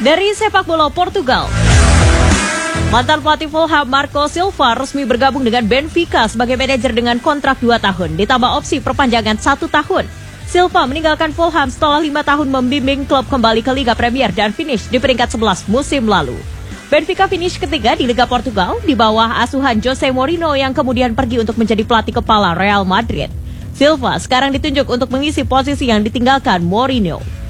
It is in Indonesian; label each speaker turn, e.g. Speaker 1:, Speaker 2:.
Speaker 1: Dari sepak bola Portugal, mantan pelatih Fulham Marco Silva resmi bergabung dengan Benfica sebagai manajer dengan kontrak 2 tahun, ditambah opsi perpanjangan 1 tahun. Silva meninggalkan Fulham setelah 5 tahun membimbing klub kembali ke Liga Premier dan finish di peringkat 11 musim lalu. Benfica finish ketiga di Liga Portugal di bawah asuhan Jose Mourinho yang kemudian pergi untuk menjadi pelatih kepala Real Madrid. Silva sekarang ditunjuk untuk mengisi posisi yang ditinggalkan Mourinho.